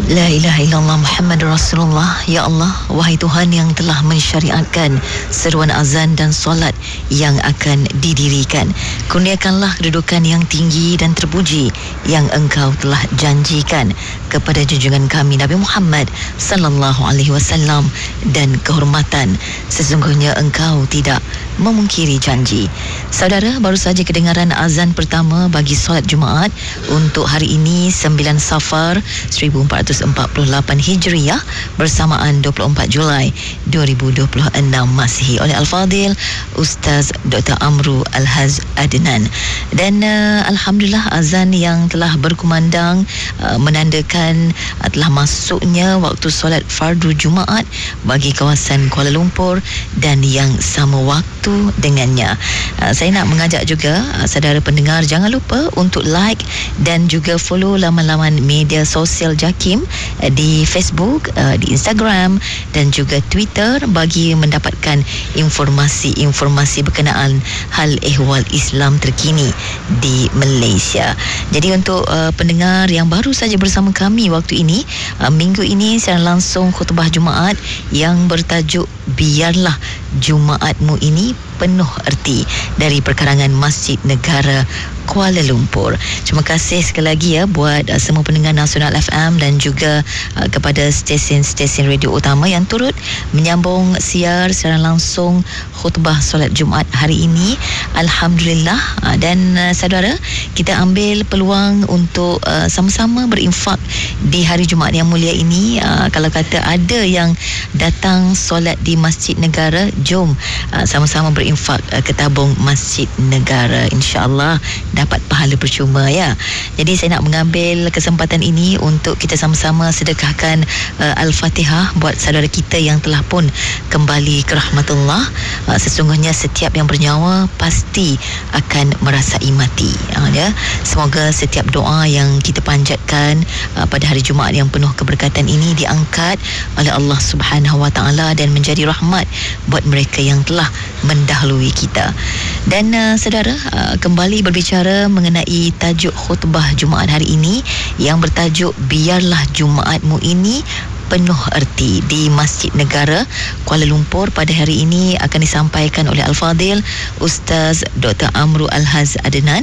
La ilaha illallah Muhammadur Rasulullah. Ya Allah, wahai Tuhan yang telah mensyariatkan seruan azan dan solat yang akan didirikan, kurniakanlah kedudukan yang tinggi dan terpuji yang Engkau telah janjikan kepada junjungan kami Nabi Muhammad sallallahu alaihi wasallam, dan kehormatan sesungguhnya Engkau tidak memungkiri janji. Saudara, baru saja kedengaran azan pertama bagi solat Jumaat untuk hari ini 9 Safar 1448 Hijriah bersamaan 24 Julai 2026 Masihi oleh Al-Fadil Ustaz Dr. Amru Al-Haz Adnan. Dan Alhamdulillah, azan yang telah berkumandang menandakan telah masuknya waktu solat fardu Jumaat bagi kawasan Kuala Lumpur dan yang sama waktu dengannya. Saya nak mengajak juga saudara pendengar, jangan lupa untuk like dan juga follow laman-laman media sosial JAKIM di Facebook, di Instagram dan juga Twitter bagi mendapatkan informasi-informasi berkenaan hal ehwal Islam terkini di Malaysia. Jadi untuk pendengar yang baru saja bersama kami waktu ini, minggu ini secara langsung khutbah Jumaat yang bertajuk Biarlah Jumaatmu ini penuh erti dari perkarangan Masjid Negara Kuala Lumpur. Terima kasih sekali lagi ya buat semua pendengar Nasional FM dan juga kepada stesen-stesen radio utama yang turut menyambung siar secara langsung khutbah solat Jumaat hari ini. Alhamdulillah. Dan saudara, kita ambil peluang untuk sama-sama berinfak di hari Jumaat yang mulia ini. Kalau kata ada yang datang solat di Masjid Negara, jom sama-sama berinfak ke tabung Masjid Negara. InsyaAllah dapat pahala percuma ya. Jadi saya nak mengambil kesempatan ini untuk kita sama-sama sedekahkan Al-Fatihah buat saudara kita yang telah pun kembali ke rahmatullah. Sesungguhnya setiap yang bernyawa pasti akan merasai mati ya. Semoga setiap doa yang kita panjatkan pada hari Jumaat yang penuh keberkatan ini diangkat oleh Allah Subhanahu Wa Taala dan menjadi rahmat buat mereka yang telah mendahului kita. Dan saudara, kembali berbicara mengenai tajuk khutbah Jumaat hari ini yang bertajuk Biarlah Jumaatmu ini penuh erti di Masjid Negara Kuala Lumpur. Pada hari ini akan disampaikan oleh Al-Fadil Ustaz Dr. Amru Al-Haz Adnan,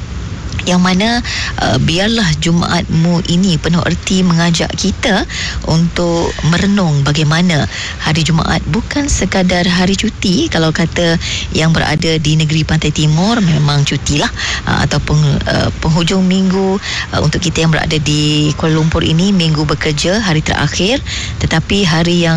yang mana biarlah Jumaatmu ini penuh erti mengajak kita untuk merenung bagaimana hari Jumaat bukan sekadar hari cuti. Kalau kata yang berada di negeri Pantai Timur memang cutilah, ataupun penghujung minggu untuk kita yang berada di Kuala Lumpur ini minggu bekerja, hari terakhir. Tetapi hari yang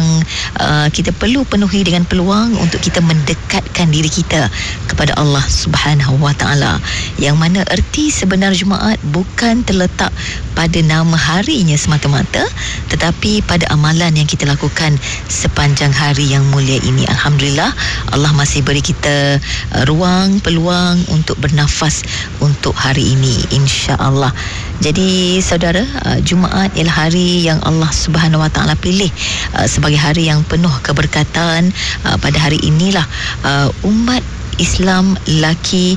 kita perlu penuhi dengan peluang untuk kita mendekatkan diri kita kepada Allah Subhanahu Wa Taala, yang mana erti sebenar Jumaat bukan terletak pada nama harinya semata-mata, tetapi pada amalan yang kita lakukan sepanjang hari yang mulia ini. Alhamdulillah, Allah masih beri kita ruang, peluang untuk bernafas untuk hari ini, insya-Allah. Jadi saudara, Jumaat ialah hari yang Allah Subhanahu Wa Taala pilih sebagai hari yang penuh keberkatan. Pada hari inilah umat Islam lelaki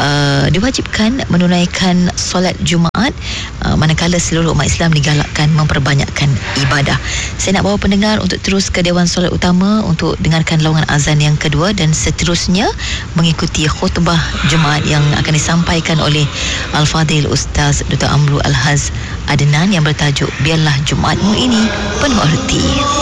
diwajibkan menunaikan solat Jumaat, manakala seluruh umat Islam digalakkan memperbanyakkan ibadah. Saya nak bawa pendengar untuk terus ke Dewan Solat Utama untuk dengarkan laungan azan yang kedua dan seterusnya mengikuti khutbah Jumaat yang akan disampaikan oleh Al-Fadil Ustaz Dr. Amru Al-Haz Adnan yang bertajuk Biarlah Jumaatmu ini penuh erti.